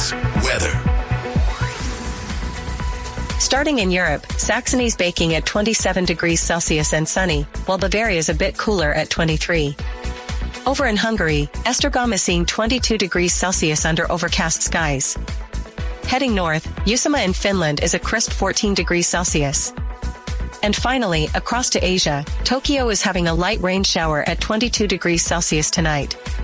Sports weather. Starting in Europe, Saxony's baking at 27 degrees Celsius and sunny, while Bavaria is a bit cooler at 23. Over in Hungary, Esztergom is seeing 22 degrees Celsius under overcast skies. Heading north, Uusimaa in Finland is a crisp 14 degrees Celsius. And finally, across to Asia, Tokyo is having a light rain shower at 22 degrees Celsius tonight.